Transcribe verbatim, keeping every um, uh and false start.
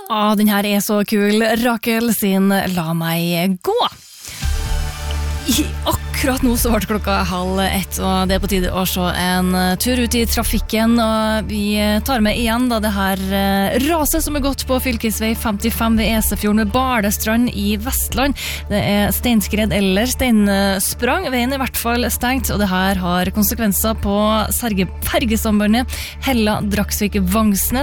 Ah, den her er så kul. Rakel sin La meg gå. I akkurat nå så ble klokka halv ett, og det er på tide å se en tur ut i trafikken, og vi tar med igjen da det her raset som er gått på fylkesvei femtifem ved Esefjorden ved Balestrand i Vestland. Det er steinskred eller steinsprang. Veien er i hvert fall stengt, og det her har konsekvenser på fergesambandet Hella-Dragsvik-Vangsnes.